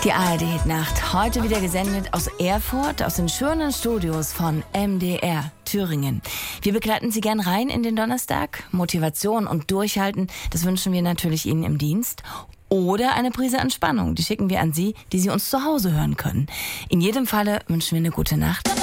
Die ARD-Nacht, heute wieder gesendet aus Erfurt, aus den schönen Studios von MDR Thüringen. Wir begleiten Sie gern rein in den Donnerstag. Motivation und Durchhalten, das wünschen wir natürlich Ihnen im Dienst. Oder eine Prise Entspannung, die schicken wir an Sie, die Sie uns zu Hause hören können. In jedem Falle wünschen wir eine gute Nacht.